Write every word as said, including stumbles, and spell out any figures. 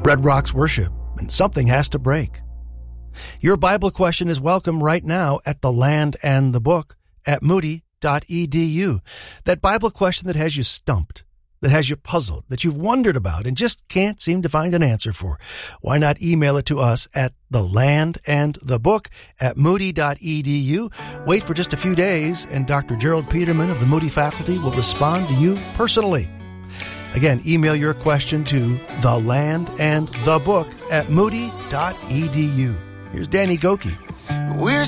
Red Rocks worship, and something has to break. Your Bible question is welcome right now at The Land and the Book at moody dot e d u. That Bible question that has you stumped, that has you puzzled, that you've wondered about and just can't seem to find an answer for. Why not email it to us at The Land and the Book at moody dot e d u. Wait for just a few days, and Doctor Gerald Peterman of the Moody faculty will respond to you personally. Again, email your question to The Land and the Book at moody dot e d u. Here's Danny Gokey. We're